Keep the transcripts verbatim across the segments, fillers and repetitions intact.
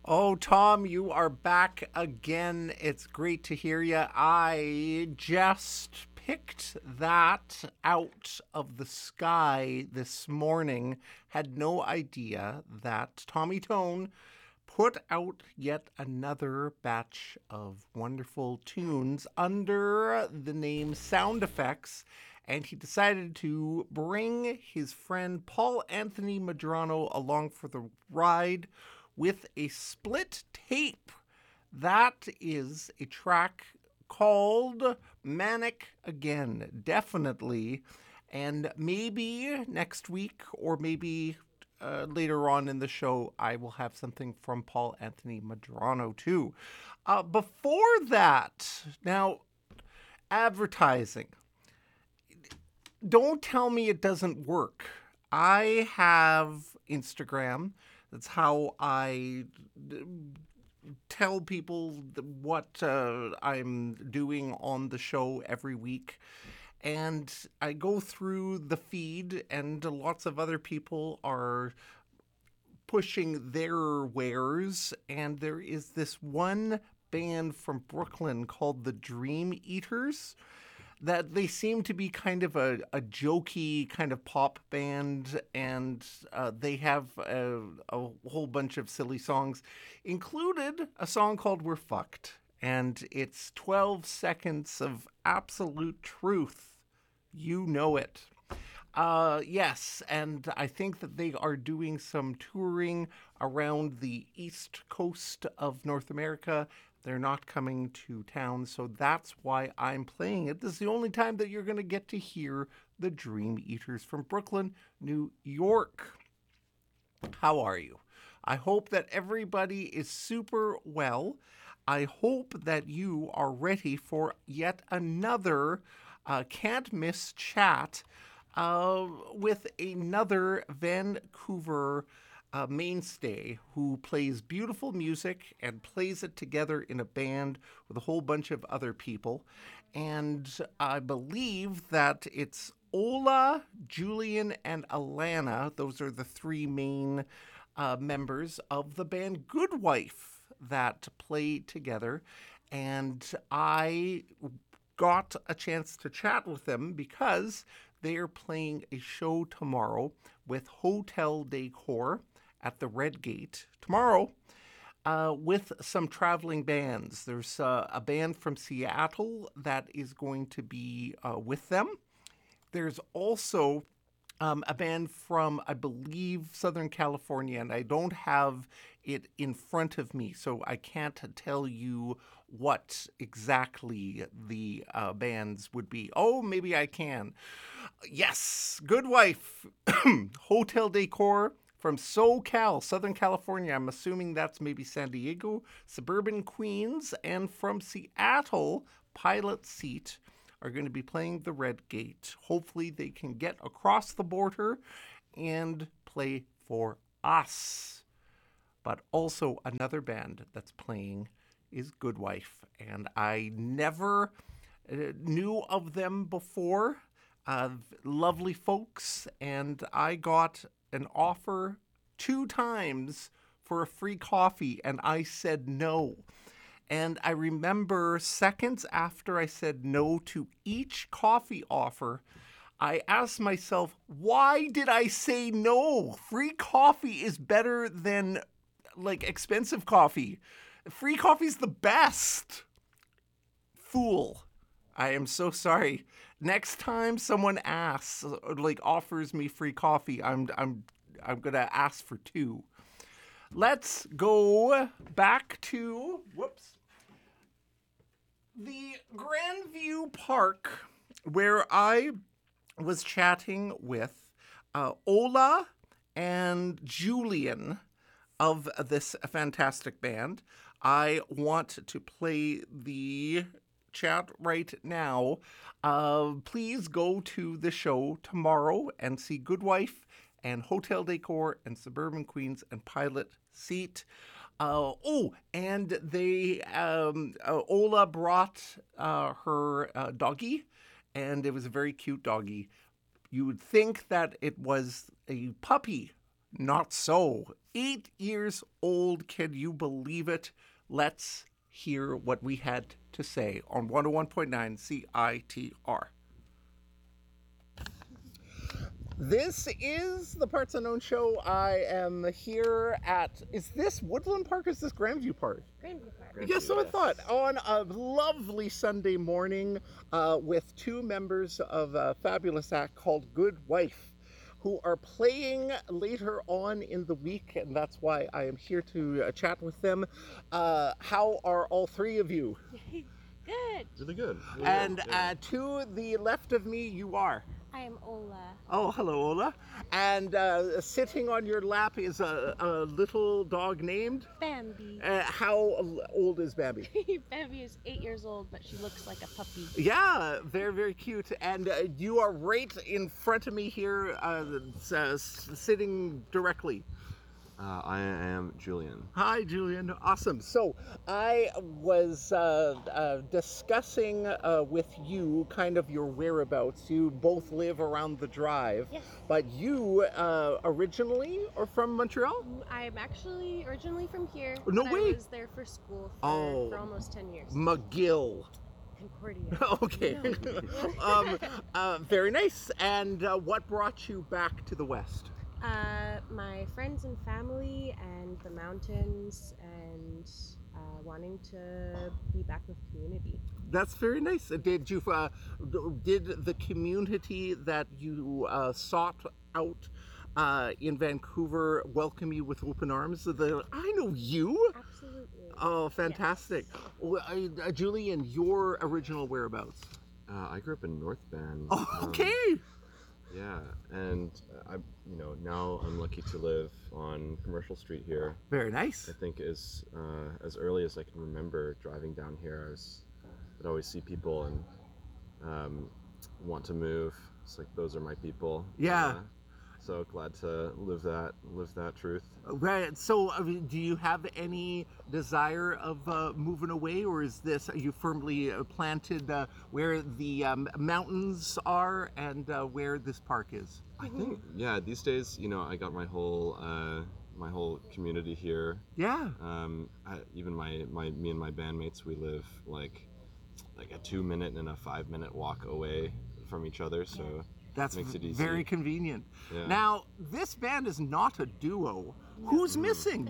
Oh, Tom, you are back again. It's great to hear you. I just picked that out of the sky this morning. Had no idea that Tommy Tone put out yet another batch of wonderful tunes under the name Sound Effects. And he decided to bring his friend Paul Anthony Madrano along for the ride with a split tape. That is a track called Manic Again, definitely. And maybe next week or maybe uh, later on in the show, I will have something from Paul Anthony Madrano too. Uh, before that, now, advertising. Don't tell me it doesn't work. I have Instagram. That's how I tell people what uh, I'm doing on the show every week. And I go through the feed, and lots of other people are pushing their wares. And there is this one band from Brooklyn called the Dream Eaters that they seem to be kind of a, a jokey kind of pop band, and uh, they have a, a whole bunch of silly songs, included a song called We're Fucked. And it's twelve seconds of absolute truth. You know it. Uh, yes, and I think that they are doing some touring around the east coast of North America. They're not coming to town, so that's why I'm playing it. This is the only time that you're going to get to hear the Dream Eaters from Brooklyn, New York. How are you? I hope that everybody is super well. I hope that you are ready for yet another uh, can't miss chat uh, with another Vancouver uh, mainstay who plays beautiful music and plays it together in a band with a whole bunch of other people. And I believe that it's Ola, Julian, and Alana. Those are the three main uh, members of the band Good Wife that play together. And I got a chance to chat with them because they are playing a show tomorrow with Hotel Decor at the Red Gate tomorrow uh, with some traveling bands. There's uh, a band from Seattle that is going to be uh, with them. There's also um, a band from, I believe, Southern California, and I don't have it in front of me, so I can't tell you what exactly the uh, bands would be. Oh, maybe I can. Yes, Good Wife, Hotel Decor from SoCal, Southern California. I'm assuming that's maybe San Diego, Suburban Queens, and from Seattle, Pilot Seat are going to be playing the Red Gate. Hopefully they can get across the border and play for us. But also another band that's playing is Good Wife, and I never uh, knew of them before. Uh, lovely folks, and I got an offer two times for a free coffee, and I said no. And I remember seconds after I said no to each coffee offer, I asked myself, why did I say no? Free coffee is better than like expensive coffee. Free coffee's the best. Fool. I am so sorry. Next time someone asks, like offers me free coffee, I'm I'm I'm gonna ask for two. Let's go back to whoops the Grandview Park where I was chatting with uh, Ola and Julian of this fantastic band. I want to play the chat right now. Uh, please go to the show tomorrow and see Good Wife and Hotel Decor and Suburban Queens and Pilot Seat. Uh, oh, and they um, uh, Ola brought uh, her uh, doggy, and it was a very cute doggy. You would think that it was a puppy Not so. Eight years old, can you believe it? Let's hear what we had to say on one oh one point nine C I T R. This is the Parts Unknown Show. I am here at, is this Woodland Park or is this Grandview Park? Grandview Park. Yes, so I thought. On a lovely Sunday morning uh, with two members of a fabulous act called Good Wife, who are playing later on in the week, and that's why I am here to uh, chat with them. Uh, how are all three of you? Good. Really good. Really And good. Yeah. uh, to the left of me, you are. I am Ola. Oh, hello, Ola. And uh, sitting on your lap is a, a little dog named? Bambi. Uh, how old is Bambi? Bambi is eight years old, but she looks like a puppy. Yeah, very, very cute. And uh, you are right in front of me here, uh, s- uh, s- sitting directly. Uh, I am Julian. Hi, Julian. Awesome. So I was uh, uh, discussing uh, with you kind of your whereabouts. You both live around the drive, Yes. but you uh, originally are from Montreal? I'm actually originally from here. No but way. I was there for school for, Oh. for almost ten years. McGill. Concordia. Okay. um, uh, very nice. And uh, what brought you back to the West? Uh, my friends and family and the mountains and uh, wanting to be back with community. That's very nice. Uh, Did you, uh, d- did the community that you uh, sought out uh, in Vancouver welcome you with open arms? The, I know you. Absolutely. Oh, fantastic. Yes. Well, uh, uh, Julian, your original whereabouts? Uh, I grew up in North Bend. Oh, Um, okay. yeah, and I, you know, now I'm lucky to live on Commercial Street here. Very nice. I think as uh, as early as I can remember driving down here, I was, I'd always see people and um, want to move. It's like those are my people. Yeah. Uh, so glad to live that live that truth. Right. So, I mean, do you have any desire of uh, moving away, or is this, are you firmly uh, planted uh, where the um, mountains are and uh, where this park is? I think yeah. These days, you know, I got my whole uh, my whole community here. Yeah. Um, I, even my, my me and my bandmates, we live like like a two minute and a five minute walk away from each other, so That's makes it easy. very convenient. Yeah. Now, this band is not a duo. Who's missing?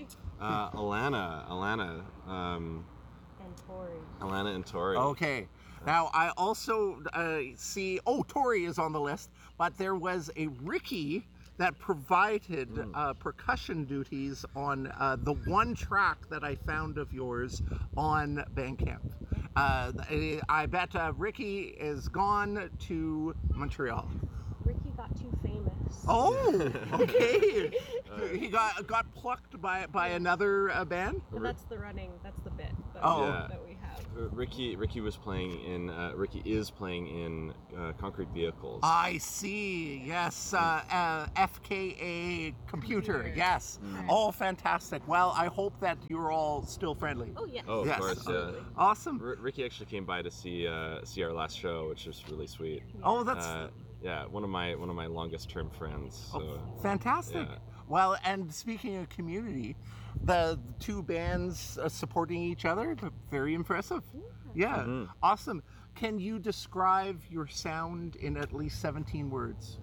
uh, Alana, Alana, um, And Tori. Alana and Tori. Okay. Now, I also uh, see, oh, Tori is on the list, but there was a Ricky that provided uh, percussion duties on uh, the one track that I found of yours on Bandcamp. Uh, I I bet uh, Ricky is gone to Montreal. Ricky got too famous. Oh, okay. He got got plucked by by another uh, band. But that's the running, that's the bit that, Oh. Yeah. that we have. Uh, Ricky, Ricky was playing in. Uh, Ricky is playing in uh, Concrete Vehicles. I see. Yes, uh, uh, F K A computer. Computer. Yes. Correct. Oh, fantastic. Well, I hope that you're all still friendly. Oh, yes. Oh, of Yes. course, yeah. Absolutely. Awesome. R- Ricky actually came by to see uh, see our last show, which was really sweet. Oh, that's Uh, yeah, one of my one of my longest term friends. So. oh, fantastic. yeah. Well, and speaking of community, the two bands uh, supporting each other, very impressive. Yeah, Mhm. awesome. Can you describe your sound in at least seventeen words?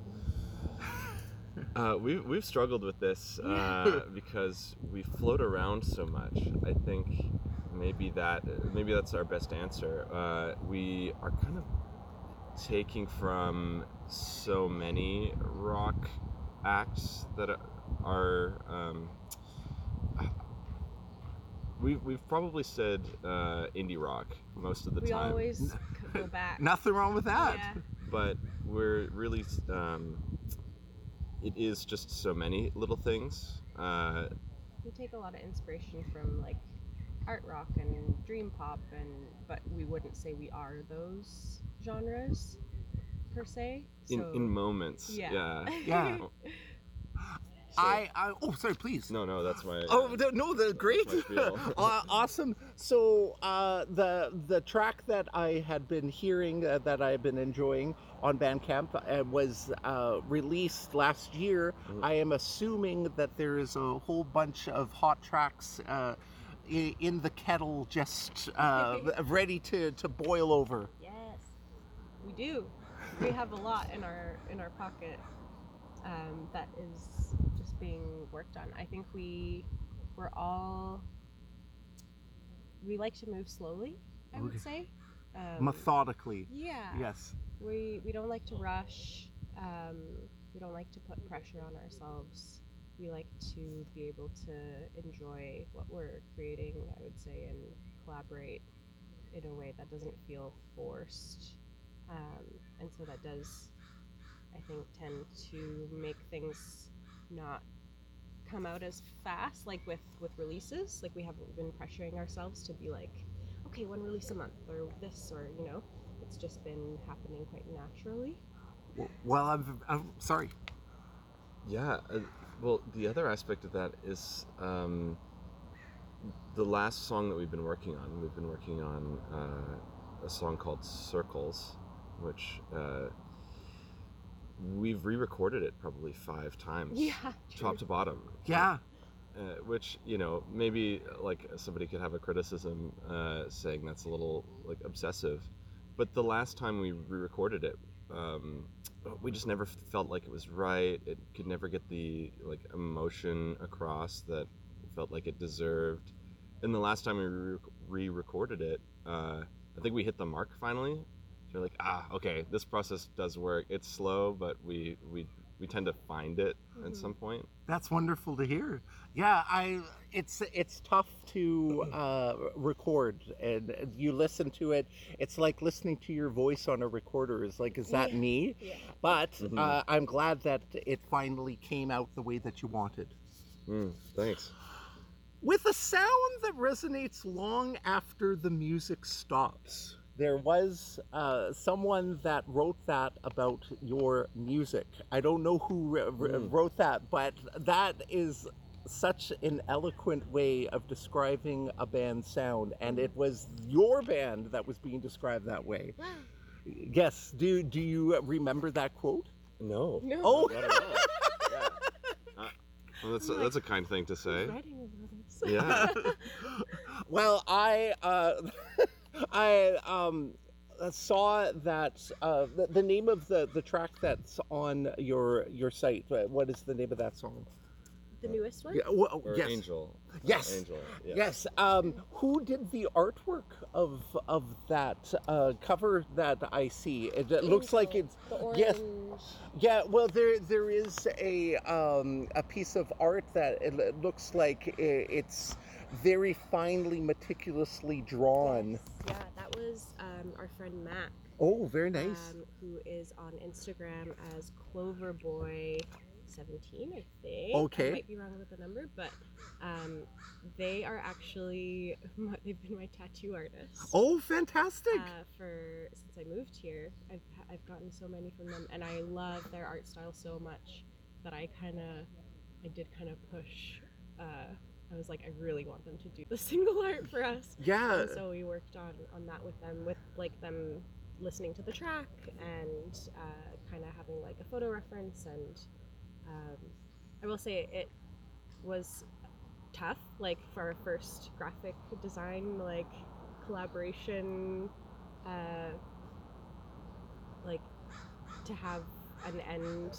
Uh, we've, we've struggled with this uh, because we float around so much. I think maybe that maybe that's our best answer. Uh, we are kind of taking from so many rock acts that are. Um, we've we've probably said uh, indie rock most of the We time. always c- go back. Nothing wrong with that. Yeah. But we're really um, it is just so many little things. Uh, We take a lot of inspiration from like art rock and dream pop, and but we wouldn't say we are those genres per se. in So, in moments, yeah. yeah. Yeah. So, I, I oh sorry, please. no, no, that's my. Oh the, no, the great, my spiel. uh, awesome. So uh, the the track that I had been hearing, uh, that I had been enjoying on Bandcamp, uh, was uh, released last year. Mhm. I am assuming that there is a whole bunch of hot tracks uh, i- in the kettle, just uh, ready to, to boil over. Yes, we do. We have a lot in our in our pocket um, that is just being worked on. I think we we're all we like to move slowly. I would Okay. say. Um, Methodically. yeah. Yes. We we don't like to rush. Um, we don't like to put pressure on ourselves. We like to be able to enjoy what we're creating, I would say, and collaborate in a way that doesn't feel forced. Um, and so that does, I think, tend to make things not come out as fast, like with, with releases. Like we haven't been pressuring ourselves to be like, okay, one release a month or this, or, you know, it's just been happening quite naturally. Well, I'm, I'm sorry. Yeah. Uh, well, the other aspect of that is um, the last song that we've been working on. We've been working on uh, a song called Circles, which uh, we've re-recorded it probably five times, Yeah. top to bottom. Yeah. Uh, which, you know, maybe like somebody could have a criticism uh, saying that's a little like obsessive, but the last time we re-recorded it, um, we just never felt like it was right. It could never get the like emotion across that felt like it deserved. And the last time we re- re-recorded it, uh, I think we hit the mark finally. So we're like, ah, okay, this process does work. It's slow, but we we we tend to find it at some point. That's wonderful to hear. Yeah, I it's it's tough to uh, record, and you listen to it. It's like listening to your voice on a recorder. It's like, is that Yeah. me? Yeah. But Mhm. uh, I'm glad that it finally came out the way that you wanted. Mm, thanks. With a sound that resonates long after the music stops. There was uh, someone that wrote that about your music. I don't know who r- r- Mm. wrote that, but that is such an eloquent way of describing a band's sound, and it was your band that was being described that way. Wow. Yes. Do do you remember that quote? No. No. Oh. Not at all. Yeah. Uh, well, that's a, that's a kind thing to say. Writing about this. Yeah. Well, I uh, I um, saw that uh, the, the name of the, the track that's on your your site. uh, What is the name of that song? The newest one? Yeah, well, Or yes, Angel. Yes. Angel. Yeah. yes. Um, who did the artwork of of that uh, cover that I see? It, it looks like Angel, it's the orange. yes. Yeah, well, there there is a um, a piece of art that it l- looks like i- it's very finely, meticulously drawn. Yes. Yeah, that was um, our friend Mac, Oh, very nice. um, who is on Instagram as Cloverboy seventeen, I think. Okay. I might be wrong with the number, but um, they are actually my, they've been my tattoo artists. Oh, fantastic! Uh, for since I moved here, I've I've gotten so many from them, and I love their art style so much that I kind of I did kind of push. Uh, I was like, I really want them to do the single art for us. Yeah. And so we worked on on that with them, with like them listening to the track and uh, kind of having like a photo reference. And um, I will say it was tough, like for our first graphic design, like collaboration, uh, like to have an end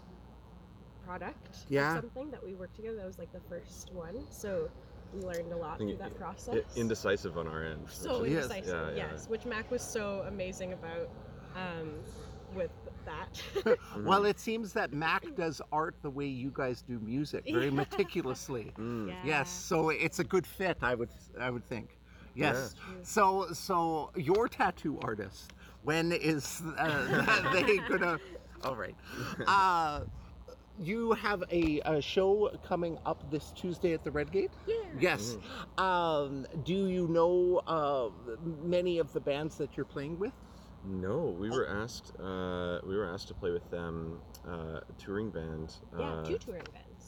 product Yeah. of something that we worked together. That was like the first one, so we learned a lot I think through that it- process. I- indecisive on our end. so which is- Yes. indecisive, Yeah, yeah. yes, which Mac was so amazing about um, with that. Mhm. Well, it seems that Mac does art the way you guys do music, very Yeah. meticulously. Mm. Yeah. Yes, so it's a good fit, I would I would think. Yes. True. So so your tattoo artist, when is uh, they gonna? All right. Uh, you have a, a show coming up this Tuesday at the Red Gate. Yeah. Yes. Um, do you know uh, many of the bands that you're playing with? No, we were asked. Uh, we were asked to play with them, uh, a touring band. Yeah, Uh, two touring bands.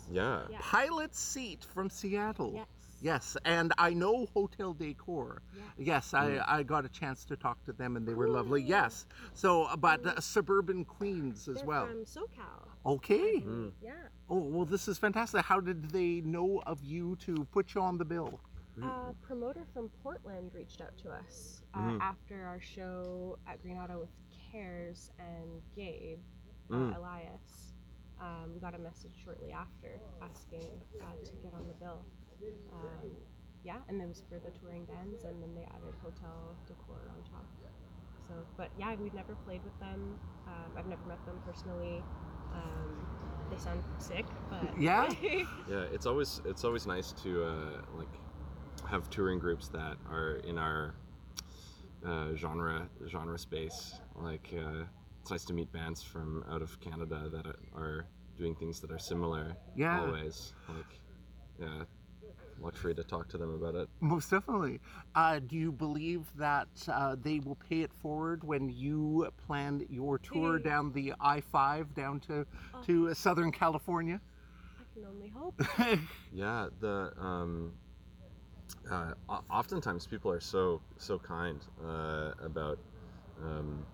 Yeah. Yeah. Pilot Seat from Seattle. Yes. Yes, and I know Hotel Decor. Yeah. Yes, I, I got a chance to talk to them, and they were lovely. Cool. Yes, so but uh, Suburban Queens as They're well. from SoCal. Okay. Mm. Yeah. Oh well, this is fantastic. How did they know of you to put you on the bill? A promoter from Portland reached out to us uh, Mm. after our show at Green Auto with Cares and Gabe, uh, Mm. Elias. Um, we got a message shortly after asking uh, to get on the bill. Um, yeah, and it was for the touring bands, and then they added Hotel Decor on top. So, but yeah, we've never played with them. Um, I've never met them personally. Um, they sound sick, but Yeah. Yeah, it's always it's always nice to uh, like have touring groups that are in our uh, genre genre space. Like uh, it's nice to meet bands from out of Canada that are doing things that are similar. Yeah. Always like yeah, luxury to talk to them about it. Most definitely. Uh, do you believe that uh, they will pay it forward when you planned your tour Hey. down the I five down to Oh. to Southern California? I can only hope. Yeah, the um, uh, o- oftentimes people are so so kind uh, about um,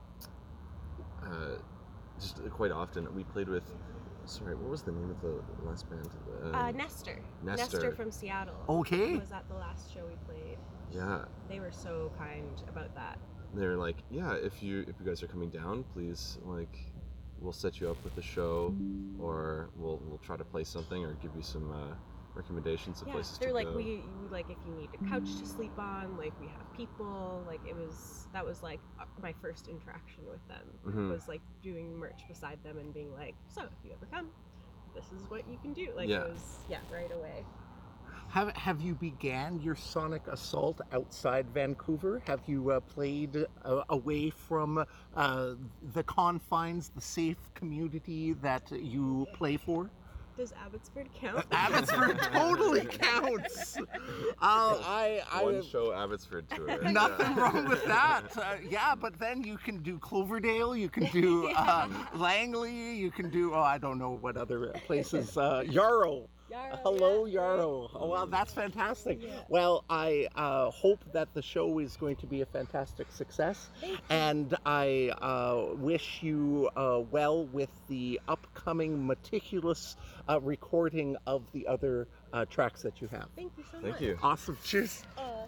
uh, just quite often we played with. Sorry, what was the name of the last band? Uh, Nestor. Nestor. from Seattle. Okay. Was at the last show we played. Yeah, They were so kind about that. they're like, yeah, if you if you guys are coming down, please like, we'll set you up with a show, or we'll we'll try to play something, or give you some uh, recommendations of Yeah, places they're to like go. we, we like if you need a couch to sleep on, like we have people. Like it was that was like uh, my first interaction with them Mhm. was like doing merch beside them and being like, so if you ever come, this is what you can do. Like Yeah. it was yeah right away. Have Have you began your sonic assault outside Vancouver? Have you uh, played uh, away from uh, the confines, the safe community that you play for? Does Abbotsford count? Abbotsford totally counts. Uh, I, I One show Abbotsford tour. Nothing Yeah. wrong with that. Uh, yeah, but then you can do Cloverdale, you can do uh, Langley, you can do, oh, I don't know what other places. Uh, Yarrow. Yarrow, Hello, yeah, Yarrow. Oh, well, that's fantastic. Yeah. Well, I uh, hope that the show is going to be a fantastic success. Thank you. And I uh, wish you uh, well with the upcoming meticulous uh, recording of the other uh, tracks that you have. Thank you so much. Thank you. Awesome. Cheers. Uh,